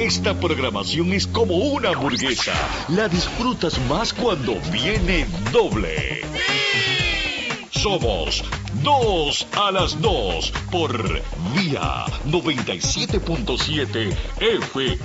Esta programación es como una hamburguesa. La disfrutas más cuando viene doble. Somos 2 a las 2 por Vía 97.7 FM.